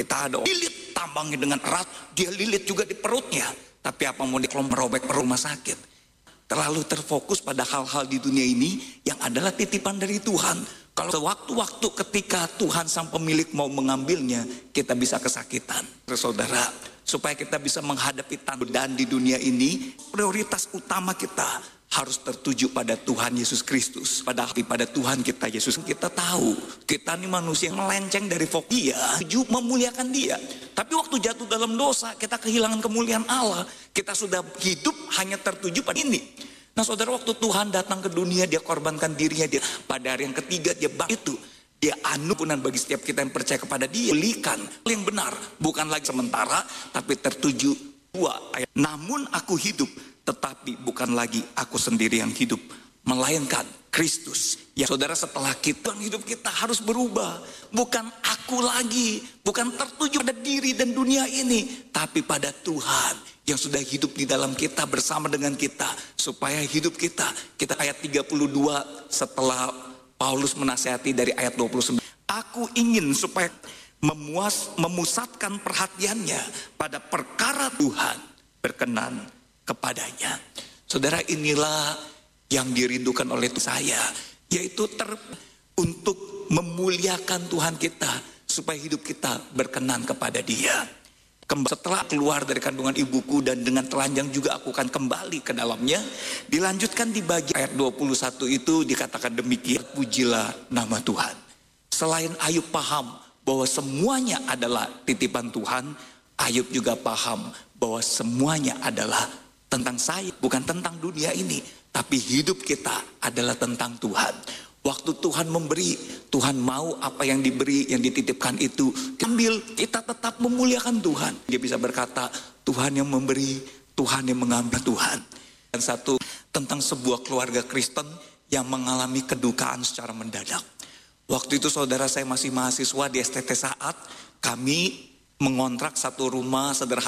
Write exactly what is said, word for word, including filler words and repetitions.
Kita ada lilit tambangnya dengan erat, dia lilit juga di perutnya. Tapi apa mau dikelom merobek per rumah sakit. Terlalu terfokus pada hal-hal di dunia ini yang adalah titipan dari Tuhan. Kalau sewaktu-waktu ketika Tuhan sang pemilik mau mengambilnya, kita bisa kesakitan. Saudara, supaya kita bisa menghadapi tantangan di dunia ini, prioritas utama kita harus tertuju pada Tuhan Yesus Kristus. Pada hati pada Tuhan kita Yesus. Kita tahu kita ini manusia yang melenceng dari fokus dia, tuju memuliakan dia. Tapi waktu jatuh dalam dosa, kita kehilangan kemuliaan Allah. Kita sudah hidup hanya tertuju pada ini. Nah saudara, waktu Tuhan datang ke dunia, dia korbankan dirinya. Dia, pada hari yang ketiga dia bangkit itu. Dia anugerah bagi setiap kita yang percaya kepada dia. Belikan yang benar, bukan lagi sementara, tapi tertuju. Dua ayat. Namun aku hidup, tetapi bukan lagi aku sendiri yang hidup, melainkan Kristus. Ya saudara, setelah kita hidup kita harus berubah. Bukan aku lagi, bukan tertuju pada diri dan dunia ini, tapi pada Tuhan yang sudah hidup di dalam kita bersama dengan kita. Supaya hidup kita, kita ayat tiga puluh dua setelah Paulus menasihati dari ayat dua puluh sembilan. Aku ingin supaya memuas, memusatkan perhatiannya pada perkara Tuhan, berkenan kepadanya. Saudara, inilah yang dirindukan oleh saya, yaitu ter, untuk memuliakan Tuhan kita, supaya hidup kita berkenan kepada Dia. Setelah keluar dari kandungan ibuku dan dengan telanjang juga aku akan kembali ke dalamnya. Dilanjutkan di bagian ayat dua puluh satu itu dikatakan demikian, pujilah nama Tuhan. Selain Ayub paham bahwa semuanya adalah titipan Tuhan, Ayub juga paham bahwa semuanya adalah tentang saya, bukan tentang dunia ini, tapi hidup kita adalah tentang Tuhan. Waktu Tuhan memberi, Tuhan mau apa yang diberi, yang dititipkan itu ambil, kita tetap memuliakan Tuhan. Dia bisa berkata, Tuhan yang memberi, Tuhan yang mengambil Tuhan. Dan satu, tentang sebuah keluarga Kristen yang mengalami kedukaan secara mendadak. Waktu itu saudara, saya masih mahasiswa di S T T Saat, kami mengontrak satu rumah sederhana.